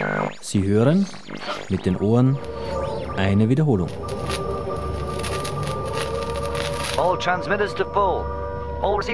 Sie hören mit den Ohren eine Wiederholung. All transmitters to full. All